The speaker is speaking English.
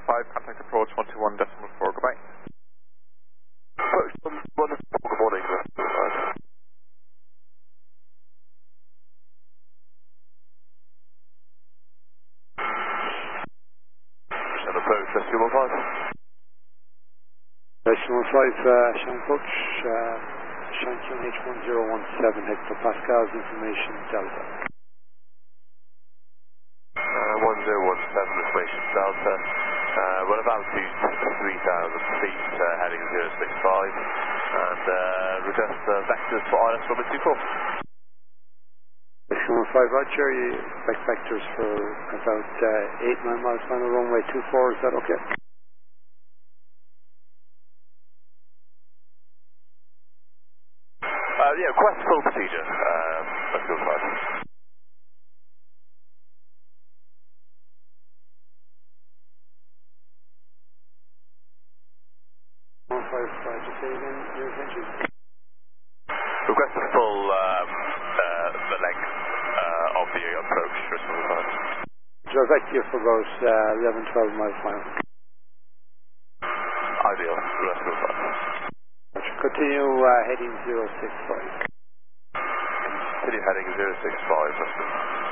5, contact approach 121.4, goodbye. Approach 114, good morning. Approach, rescue 15. Rescue 15, Shank Approach, Shankian H1017 hectopascals, information Delta. 1017 information Delta. We're about to 3,000 feet, heading 065, and request vectors for ILS number 24. Rescue 15, Roger, you expect vectors for about 8-9 miles final runway 24, is that okay? Yeah, request full procedure, rescue 15. 15, just say again, your intention? Request a full the length of the approach, rescue 15. Direct you for about 11-12 miles final. Ideal, rescue 15. Continue heading 065. Continue heading 065, rescue 15.